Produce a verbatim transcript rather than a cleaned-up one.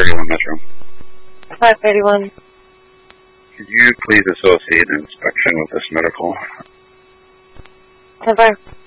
thirty-one Metro. five thirty-one. Could you please associate an inspection with this medical? ten five.